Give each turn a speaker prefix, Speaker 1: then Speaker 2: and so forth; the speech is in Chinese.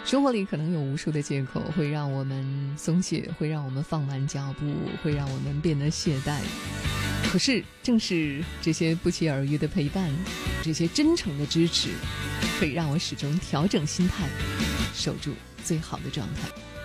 Speaker 1: 生活里可能有无数的借口会让我们松懈，会让我们放慢脚步，会让我们变得懈怠。可是正是这些不期而遇的陪伴，这些真诚的支持，可以让我始终调整心态，守住最好的状态。